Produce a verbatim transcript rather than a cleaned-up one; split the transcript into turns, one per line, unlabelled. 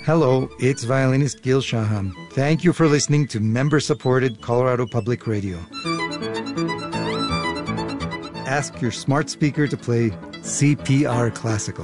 Hello, it's violinist Gil Shaham. Thank you for listening to member-supported Colorado Public Radio. Ask your smart speaker to play C P R Classical.